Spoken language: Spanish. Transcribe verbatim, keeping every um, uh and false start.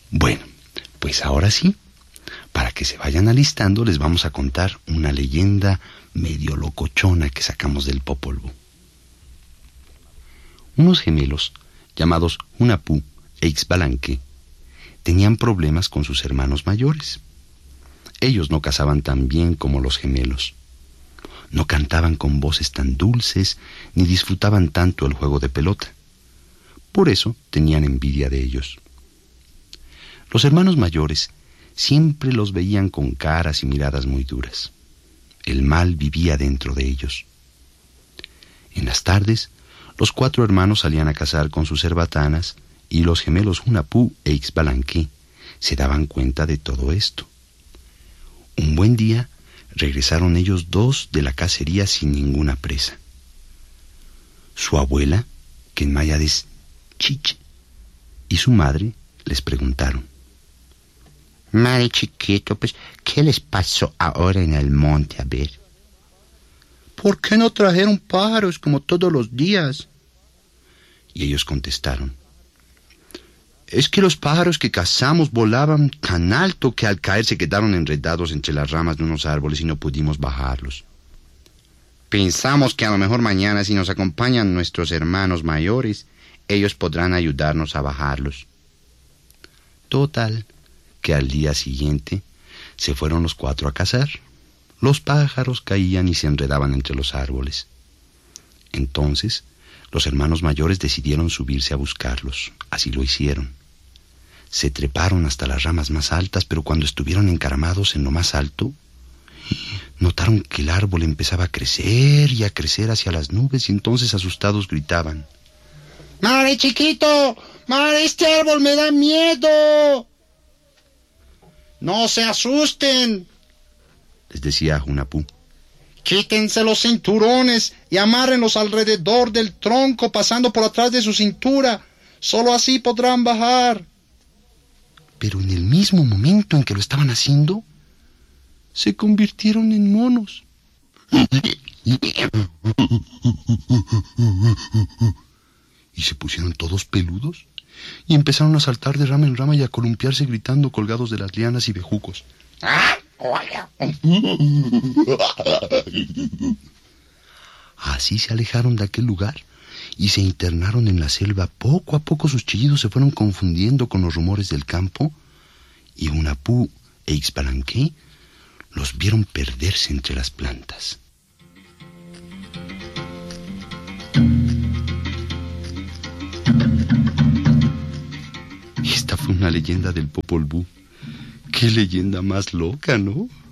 Bueno, pues ahora sí, para que se vayan alistando, les vamos a contar una leyenda medio locochona que sacamos del Popol Vuh. Unos gemelos, llamados Hunahpu e Ixbalanque, tenían problemas con sus hermanos mayores. Ellos no cazaban tan bien como los gemelos. No cantaban con voces tan dulces, ni disfrutaban tanto el juego de pelota. Por eso tenían envidia de ellos. Los hermanos mayores siempre los veían con caras y miradas muy duras. El mal vivía dentro de ellos. En las tardes, los cuatro hermanos salían a cazar con sus cerbatanas y los gemelos Hunahpu e Ixbalanque se daban cuenta de todo esto. Un buen día regresaron ellos dos de la cacería sin ninguna presa. Su abuela, que en maya es Chich, y su madre les preguntaron: Madre chiquito, pues, ¿qué les pasó ahora en el monte? A ver. ¿Por qué no trajeron pájaros como todos los días? Y ellos contestaron: es que los pájaros que cazamos volaban tan alto que al caer se quedaron enredados entre las ramas de unos árboles y no pudimos bajarlos. Pensamos que a lo mejor mañana, si nos acompañan nuestros hermanos mayores, ellos podrán ayudarnos a bajarlos. Total, que al día siguiente se fueron los cuatro a cazar. Los pájaros caían y se enredaban entre los árboles. Entonces, los hermanos mayores decidieron subirse a buscarlos. Así lo hicieron. Se treparon hasta las ramas más altas, pero cuando estuvieron encaramados en lo más alto, notaron que el árbol empezaba a crecer y a crecer hacia las nubes, y entonces asustados gritaban: ¡Madre chiquito! ¡Madre, este árbol me da miedo! ¡No se asusten!, les decía Hunahpu. Quítense los cinturones y amárrenlos alrededor del tronco, pasando por atrás de su cintura. Solo así podrán bajar. Pero en el mismo momento en que lo estaban haciendo, se convirtieron en monos. Y se pusieron todos peludos y empezaron a saltar de rama en rama y a columpiarse gritando, colgados de las lianas y bejucos. Así se alejaron de aquel lugar y se internaron en la selva. Poco a poco sus chillidos se fueron confundiendo con los rumores del campo, y Hunahpu e Ixbalanque los vieron perderse entre las plantas. Esta fue una leyenda del Popol Vuh. ¡Qué leyenda más loca!, ¿no?